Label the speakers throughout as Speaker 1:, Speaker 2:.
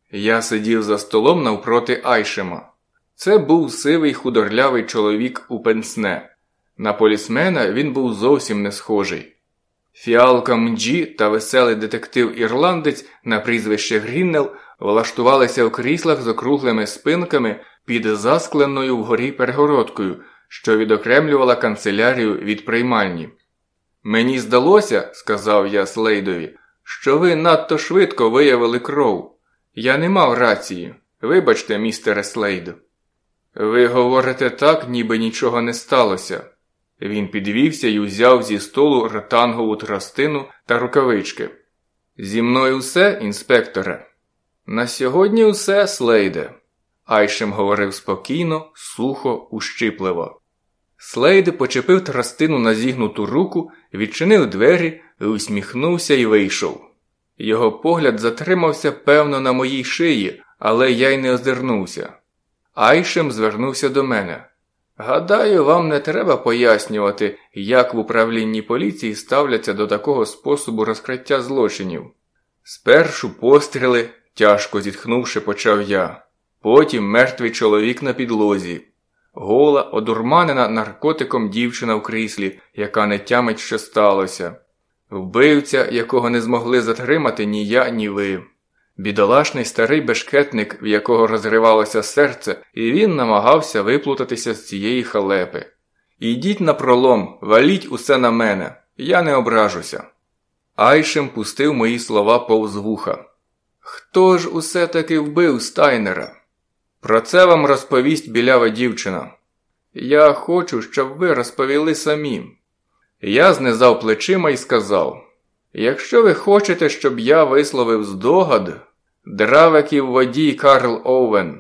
Speaker 1: Я сидів за столом навпроти Айшема. Це був сивий худорлявий чоловік у пенсне. На полісмена він був зовсім не схожий. Фіалка Мджі та веселий детектив-ірландець на прізвище Гріннел влаштувалися в кріслах з округлими спинками під заскленою вгорі перегородкою, що відокремлювала канцелярію від приймальні. «Мені здалося, – сказав я Слейдові, – що ви надто швидко виявили кров. Я не мав рації. Вибачте, містере Слейд». «Ви говорите так, ніби нічого не сталося». Він підвівся і узяв зі столу ротангову тростину та рукавички. «Зі мною все, інспекторе?» «На сьогодні все, Слейде», – Айшем говорив спокійно, сухо, ущипливо. Слейд почепив тростину на зігнуту руку, відчинив двері, усміхнувся і вийшов. Його погляд затримався, певно, на моїй шиї, але я й не озирнувся. Айшем звернувся до мене. «Гадаю, вам не треба пояснювати, як в управлінні поліції ставляться до такого способу розкриття злочинів. Спершу постріли, тяжко зітхнувши, почав я. Потім мертвий чоловік на підлозі. Гола, одурманена наркотиком дівчина в кріслі, яка не тямить, що сталося. Вбивця, якого не змогли затримати ні я, ні ви. Бідолашний старий бешкетник, в якого розривалося серце, і він намагався виплутатися з цієї халепи. Ідіть напролом, валіть усе на мене, я не ображуся». Айшем пустив мої слова повз вуха. «Хто ж усе-таки вбив Стайнера?» «Про це вам розповість білява дівчина». «Я хочу, щоб ви розповіли самі». Я знизав плечима і сказав, «Якщо ви хочете, щоб я висловив здогад, дравеків водій Карл Оуен».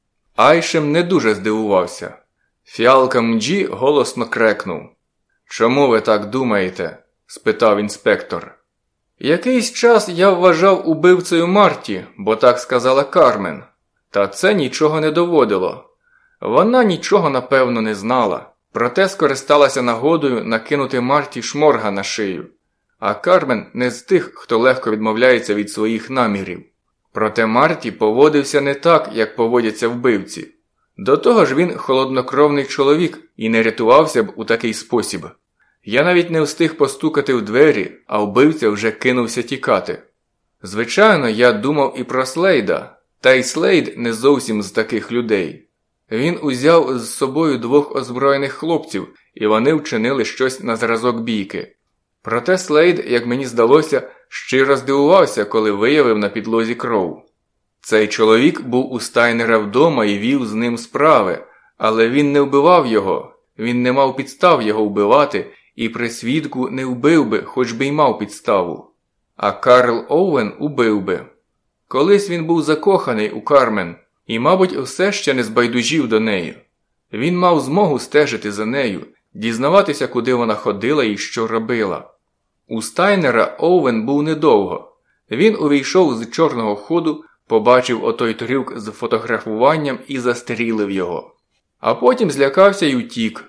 Speaker 1: Айшем не дуже здивувався. Фіалка Мджі голосно крекнув. «Чому ви так думаєте?» – спитав інспектор. «Якийсь час я вважав убивцею Марті, бо так сказала Кармен. Та це нічого не доводило. Вона нічого, напевно, не знала, проте скористалася нагодою накинути Марті шморга на шию. А Кармен не з тих, хто легко відмовляється від своїх намірів. Проте Марті поводився не так, як поводяться вбивці. До того ж він холоднокровний чоловік і не рятувався б у такий спосіб. Я навіть не встиг постукати в двері, а вбивця вже кинувся тікати. Звичайно, я думав і про Слейда, та й Слейд не зовсім з таких людей. Він узяв з собою 2 озброєних хлопців, і вони вчинили щось на зразок бійки. Проте Слейд, як мені здалося, щиро здивувався, коли виявив на підлозі кров. Цей чоловік був у Стайнера вдома і вів з ним справи, але він не вбивав його, він не мав підстав його вбивати, і при свідку не вбив би, хоч би й мав підставу. А Карл Оуен убив би. Колись він був закоханий у Кармен, і, мабуть, все ще не збайдужів до неї. Він мав змогу стежити за нею, дізнаватися, куди вона ходила і що робила. У Стайнера Оуен був недовго. Він увійшов з чорного ходу, побачив отой трюк з фотографуванням і застрілив його. А потім злякався й утік.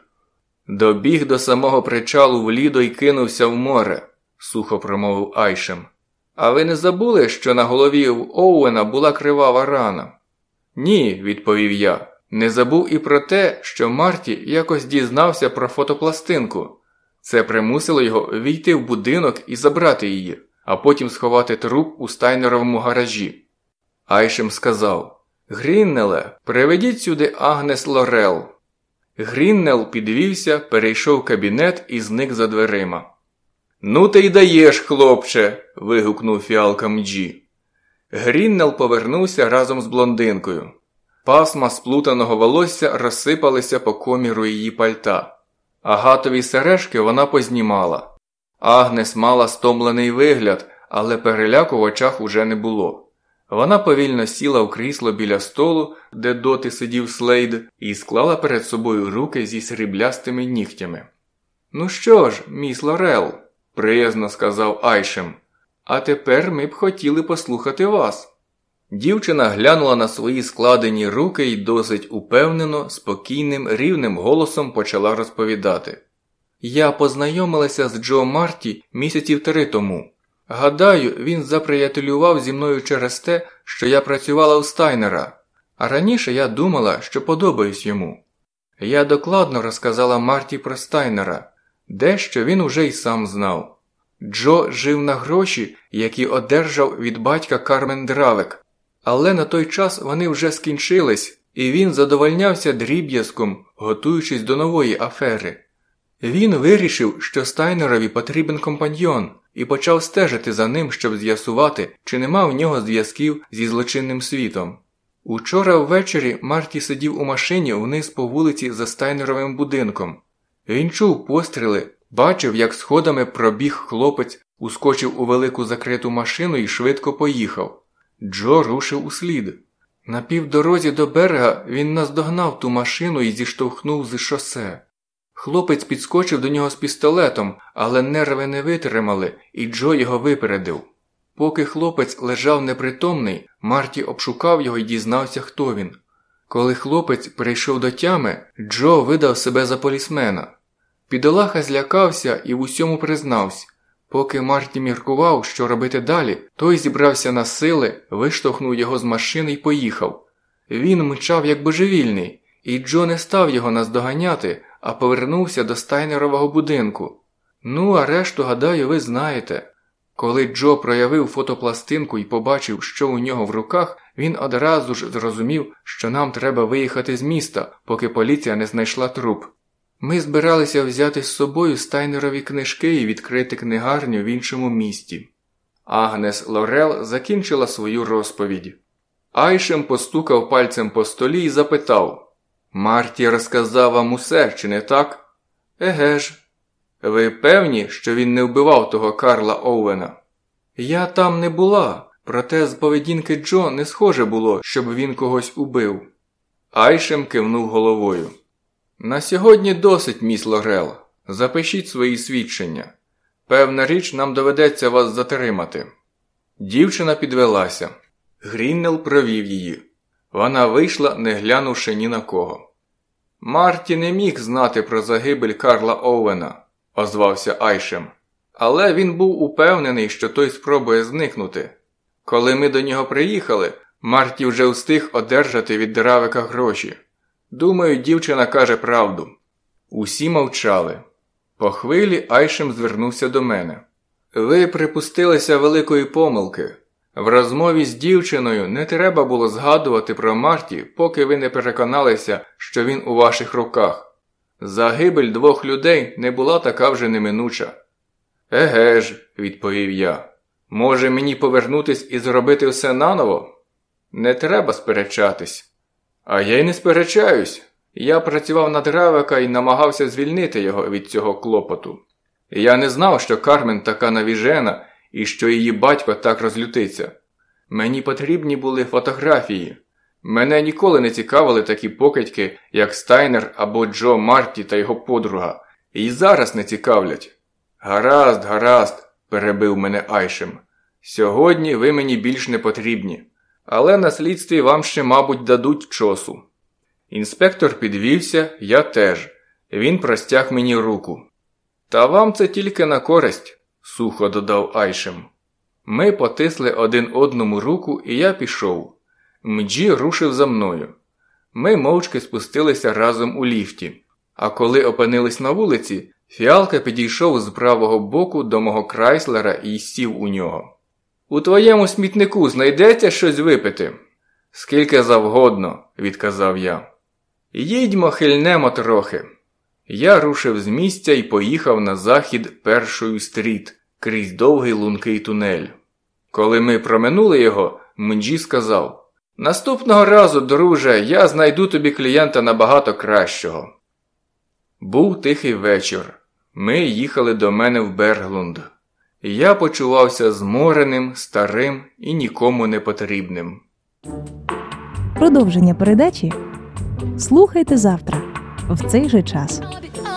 Speaker 1: «Добіг до самого причалу в Лідо й кинувся в море», – сухо промовив Айшем. «А ви не забули, що на голові в Оуена була кривава рана?» «Ні», – відповів я. «Не забув і про те, що Марті якось дізнався про фотопластинку. Це примусило його війти в будинок і забрати її, а потім сховати труп у Стайнеровому гаражі». Айшем сказав, «Гріннеле, приведіть сюди Агнес Лорел». Гріннел підвівся, перейшов кабінет і зник за дверима. «Ну ти й даєш, хлопче!» – вигукнув Фіалка Мджі. Гріннел повернувся разом з блондинкою. Пасма сплутаного волосся розсипалися по коміру її пальта. Агатові сережки вона познімала. Агнес мала стомлений вигляд, але переляку в очах уже не було. Вона повільно сіла в крісло біля столу, де доти сидів Слейд, і склала перед собою руки зі сріблястими нігтями. «Ну що ж, міс Лорел», – приязно сказав Айшем, – «а тепер ми б хотіли послухати вас». Дівчина глянула на свої складені руки і досить упевнено, спокійним, рівним голосом почала розповідати. «Я познайомилася з Джо Марті місяців 3 тому. Гадаю, він заприятелював зі мною через те, що я працювала у Стайнера, а раніше я думала, що подобаюсь йому. Я докладно розказала Марті про Стайнера, дещо він уже й сам знав. Джо жив на гроші, які одержав від батька Кармен Дравек, але на той час вони вже скінчились, і він задовольнявся дріб'язком, готуючись до нової афери. Він вирішив, що Стайнерові потрібен компаньйон, і почав стежити за ним, щоб з'ясувати, чи нема в нього зв'язків зі злочинним світом. Учора ввечері Марті сидів у машині вниз по вулиці за Стайнеровим будинком. Він чув постріли, бачив, як сходами пробіг хлопець, ускочив у велику закриту машину і швидко поїхав. Джо рушив услід. На півдорозі до берега він наздогнав ту машину і зіштовхнув з шосе. Хлопець підскочив до нього з пістолетом, але нерви не витримали, і Джо його випередив. Поки хлопець лежав непритомний, Марті обшукав його і дізнався, хто він. Коли хлопець прийшов до тями, Джо видав себе за полісмена. Бідолаха злякався і в усьому признався. Поки Марті міркував, що робити далі, той зібрався на сили, виштовхнув його з машини і поїхав. Він мчав як божевільний, і Джо не став його наздоганяти, а повернувся до Стайнерового будинку. Ну, а решту, гадаю, ви знаєте. Коли Джо проявив фотопластинку і побачив, що у нього в руках, він одразу ж зрозумів, що нам треба виїхати з міста, поки поліція не знайшла труп. Ми збиралися взяти з собою Стайнерові книжки і відкрити книгарню в іншому місті. Агнес Лорел закінчила свою розповідь. Айшем постукав пальцем по столі і запитав: «Марті розказав вам усе, чи не так?» «Еге ж». «Ви певні, що він не вбивав того Карла Оуена?» «Я там не була, проте з поведінки Джо не схоже було, щоб він когось убив». Айшем кивнув головою. «На сьогодні досить, міс Лорел. Запишіть свої свідчення. Певна річ, нам доведеться вас затримати». Дівчина підвелася. Гріннелл провів її. Вона вийшла, не глянувши ні на кого. «Марті не міг знати про загибель Карла Оуена», – озвався Айшем. «Але він був упевнений, що той спробує зникнути. Коли ми до нього приїхали, Марті вже встиг одержати від Дравека гроші. Думаю, дівчина каже правду». Усі мовчали. По хвилі Айшем звернувся до мене. «Ви припустилися великої помилки. В розмові з дівчиною не треба було згадувати про Марті, поки ви не переконалися, що він у ваших руках. Загибель 2 людей не була така вже неминуча». «Еге ж», – відповів я. «Може мені повернутись і зробити все наново?» «Не треба сперечатись». «А я й не сперечаюсь. Я працював на Дравека і намагався звільнити його від цього клопоту. Я не знав, що Кармен така навіжена і що її батько так розлютиться. Мені потрібні були фотографії. Мене ніколи не цікавили такі покидьки, як Стайнер або Джо Марті та його подруга. І зараз не цікавлять». Гаразд, перебив мене Айшем. «Сьогодні ви мені більш не потрібні. Але на слідстві вам ще, мабуть, дадуть чосу». Інспектор підвівся, я теж. Він простяг мені руку. «Та вам це тільки на користь», – сухо додав Айшем. Ми потисли один одному руку, і я пішов. Мджі рушив за мною. Ми мовчки спустилися разом у ліфті. А коли опинились на вулиці, Фіалка підійшов з правого боку до мого Крайслера і сів у нього. «У твоєму смітнику знайдеться щось випити?» «Скільки завгодно», – відказав я. «Їдьмо, хильнемо трохи». Я рушив з місця і поїхав на захід Першою стріт, крізь довгий лункий тунель. Коли ми проминули його, Мджі сказав: «Наступного разу, друже, я знайду тобі клієнта набагато кращого». Був тихий вечір. Ми їхали до мене в Берглунд. Я почувався змореним, старим і нікому не потрібним.
Speaker 2: Продовження передачі слухайте завтра в цей же час.